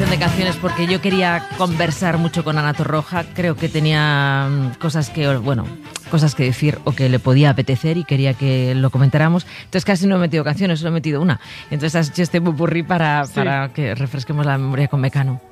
selección de canciones porque yo quería conversar mucho con Ana Torroja. Creo que tenía cosas que decir o que le podía apetecer y quería que lo comentáramos. Entonces casi no he metido canciones, solo he metido una. Entonces has hecho este popurrí para que refresquemos la memoria con Mecano.